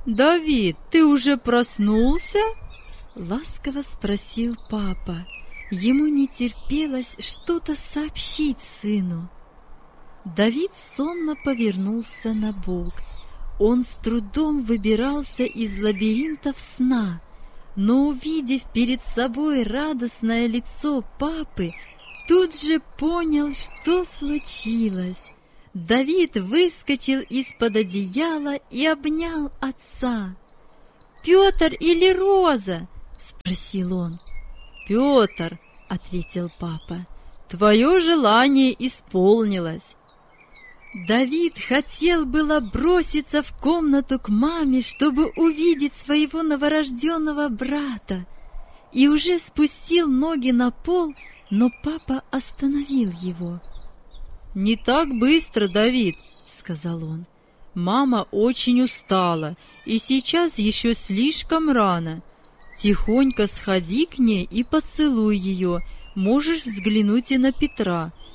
«Давид, ты уже проснулся?» — ласково спросил папа. Ему не терпелось что-то сообщить сыну. Давид сонно повернулся на бок. Он с трудом выбирался из лабиринтов сна, но, увидев перед собой радостное лицо папы, тут же понял, что случилось. Давид выскочил из-под одеяла и обнял отца. «Петр или Роза?» — спросил он. «Петр», — ответил папа, — «твое желание исполнилось». Давид хотел было броситься в комнату к маме, чтобы увидеть своего новорожденного брата, и уже спустил ноги на пол, но папа остановил его. «Не так быстро, Давид», — сказал он. «Мама очень устала, и сейчас еще слишком рано. Тихонько сходи к ней и поцелуй ее, можешь взглянуть и на Петра.